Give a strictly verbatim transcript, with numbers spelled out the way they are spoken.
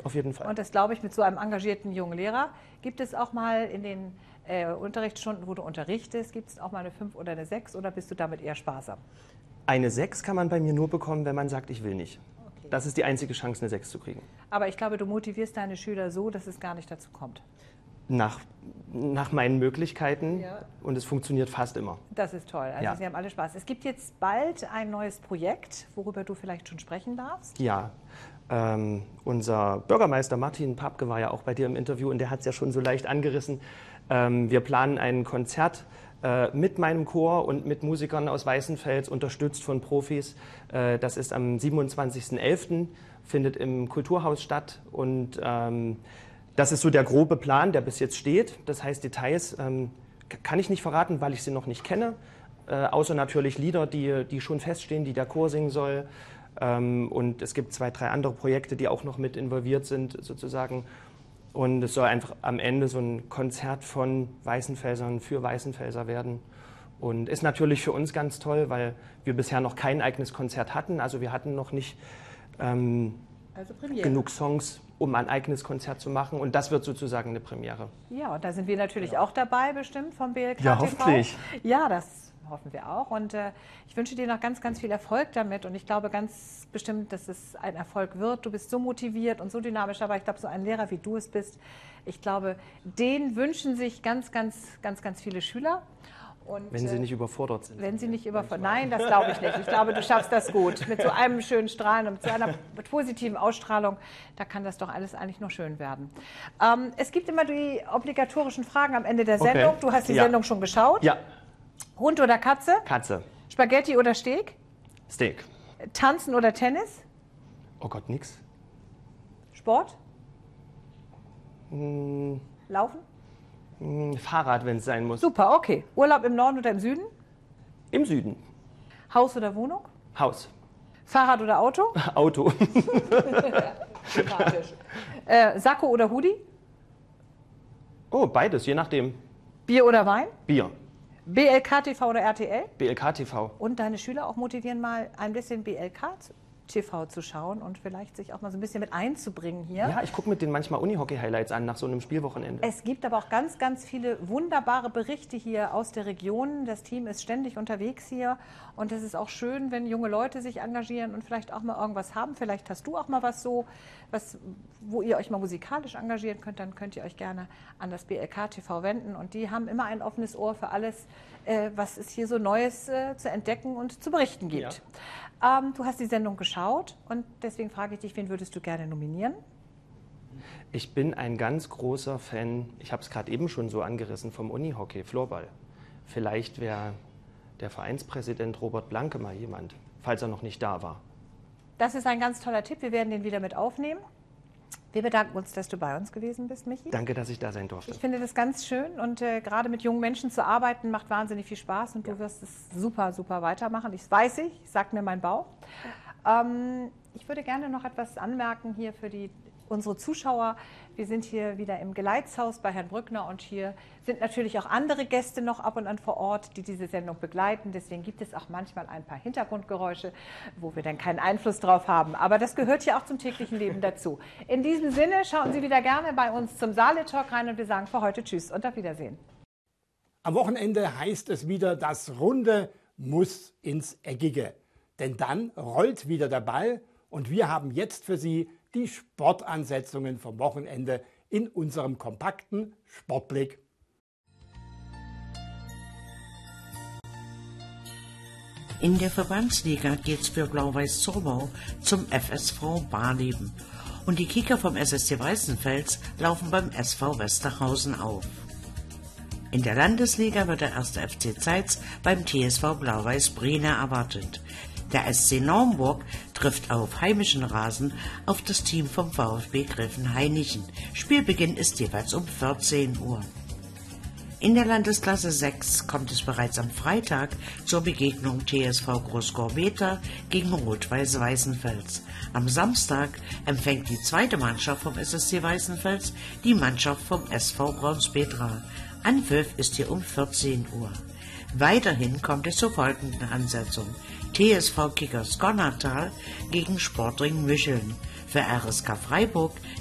auf jeden Fall. Und das glaube ich mit so einem engagierten jungen Lehrer. Gibt es auch mal in den äh, Unterrichtsstunden, wo du unterrichtest, gibt es auch mal eine fünf oder eine sechs oder bist du damit eher sparsam? Eine sechs kann man bei mir nur bekommen, wenn man sagt, ich will nicht. Okay. Das ist die einzige Chance, eine sechs zu kriegen. Aber ich glaube, du motivierst deine Schüler so, dass es gar nicht dazu kommt. Nach, nach meinen Möglichkeiten Ja. und es funktioniert fast immer. Das ist toll. Also Ja. Sie haben alle Spaß. Es gibt jetzt bald ein neues Projekt, worüber du vielleicht schon sprechen darfst. Ja, ähm, unser Bürgermeister Martin Papke war ja auch bei dir im Interview und der hat es ja schon so leicht angerissen. Ähm, wir planen ein Konzert äh, mit meinem Chor und mit Musikern aus Weißenfels, unterstützt von Profis. Äh, das ist am siebenundzwanzigsten elften, findet im Kulturhaus statt und ähm, das ist so der grobe Plan, der bis jetzt steht. Das heißt, Details ähm, kann ich nicht verraten, weil ich sie noch nicht kenne. Äh, außer natürlich Lieder, die, die schon feststehen, die der Chor singen soll. Ähm, und es gibt zwei, drei andere Projekte, die auch noch mit involviert sind, sozusagen. Und es soll einfach am Ende so ein Konzert von Weißenfelsern für Weißenfelser werden. Und ist natürlich für uns ganz toll, weil wir bisher noch kein eigenes Konzert hatten. Also wir hatten noch nicht ähm, Also Premiere. genug Songs, um ein eigenes Konzert zu machen. Und das wird sozusagen eine Premiere. Ja, und da sind wir natürlich auch dabei, bestimmt vom B L K Ja, T V. hoffentlich. Ja, das hoffen wir auch. Und äh, ich wünsche dir noch ganz, ganz viel Erfolg damit. Und ich glaube ganz bestimmt, dass es ein Erfolg wird. Du bist so motiviert und so dynamisch. Aber ich glaube, so ein Lehrer, wie du es bist, ich glaube, den wünschen sich ganz, ganz, ganz, ganz viele Schüler. Und, Wenn sie äh, nicht überfordert sind. Wenn sie nicht überfordert. Nein, das glaube ich nicht. Ich glaube, du schaffst das gut. Mit so einem schönen Strahlen und mit so einer positiven Ausstrahlung, da kann das doch alles eigentlich nur schön werden. Ähm, es gibt immer die obligatorischen Fragen am Ende der Sendung. Okay. Du hast die Ja. Sendung schon geschaut. Ja, Hund oder Katze? Katze, Spaghetti oder Steak? Steak. Tanzen oder Tennis? Oh Gott, nix. Sport? Hm, Laufen? hm, Fahrrad, wenn es sein muss. Super, okay. Urlaub im Norden oder im Süden? Im Süden. Haus oder Wohnung? Haus. Fahrrad oder Auto? Auto. Sympathisch. äh, Sakko oder Hoodie? Oh, beides, je nachdem. Bier oder Wein? Bier. B L K T V oder R T L? B L K T V. Und deine Schüler auch motivieren, mal ein bisschen B L K T V zu schauen und vielleicht sich auch mal so ein bisschen mit einzubringen hier. Ja, ich gucke mit denen manchmal Unihockey-Highlights an nach so einem Spielwochenende. Es gibt aber auch ganz, ganz viele wunderbare Berichte hier aus der Region. Das Team ist ständig unterwegs hier und es ist auch schön, wenn junge Leute sich engagieren und vielleicht auch mal irgendwas haben. Vielleicht hast du auch mal was so, was, wo ihr euch mal musikalisch engagieren könnt, dann könnt ihr euch gerne an das B L K T V wenden und die haben immer ein offenes Ohr für alles, äh, was es hier so Neues äh, zu entdecken und zu berichten gibt. Ja. Ähm, du hast die Sendung geschaut und deswegen frage ich dich, wen würdest du gerne nominieren? Ich bin ein ganz großer Fan, ich habe es gerade eben schon so angerissen, vom Unihockey, Floorball. Vielleicht wäre der Vereinspräsident Robert Blanke mal jemand, falls er noch nicht da war. Das ist ein ganz toller Tipp, wir werden den wieder mit aufnehmen. Wir bedanken uns, dass du bei uns gewesen bist, Michi. Danke, dass ich da sein durfte. Ich finde das ganz schön und äh, gerade mit jungen Menschen zu arbeiten macht wahnsinnig viel Spaß und du wirst es super, super weitermachen. Ich weiß ich, sagt mir mein Bauch. Ähm, ich würde gerne noch etwas anmerken hier für die, unsere Zuschauer. Wir sind hier wieder im Geleitshaus bei Herrn Brückner und hier sind natürlich auch andere Gäste noch ab und an vor Ort, die diese Sendung begleiten. Deswegen gibt es auch manchmal ein paar Hintergrundgeräusche, wo wir dann keinen Einfluss drauf haben. Aber das gehört ja auch zum täglichen Leben dazu. In diesem Sinne schauen Sie wieder gerne bei uns zum Saale-Talk rein und wir sagen für heute Tschüss und auf Wiedersehen. Am Wochenende heißt es wieder, das Runde muss ins Eckige. Denn dann rollt wieder der Ball und wir haben jetzt für Sie die Sportansetzungen vom Wochenende in unserem kompakten Sportblick. In der Verbandsliga geht's für Blau-Weiß Zurbau zum F S V Barleben. Und die Kicker vom S S C Weißenfels laufen beim S V Westerhausen auf. In der Landesliga wird der erste F C Zeitz beim T S V Blau-Weiß Brehna erwartet. Der S C Naumburg trifft auf heimischen Rasen auf das Team vom VfB Gräfenhainichen. Spielbeginn ist jeweils um vierzehn Uhr. In der Landesklasse sechs kommt es bereits am Freitag zur Begegnung T S V Großgorbeta gegen Rot-Weiß Weißenfels. Am Samstag empfängt die zweite Mannschaft vom S S C Weißenfels die Mannschaft vom S V Braunspetra. Anpfiff ist hier um vierzehn Uhr. Weiterhin kommt es zur folgenden Ansetzung. T S V Kickers Gonnertal gegen Sportring Müscheln. Für R S K Freiburg